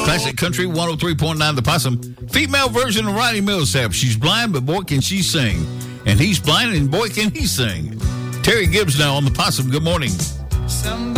Classic Country 103.9 The Possum. Female version of Ronnie Millsap. She's blind, but boy, can she sing. And he's blind, and boy, can he sing. Terry Gibbs now on The Possum. Good morning.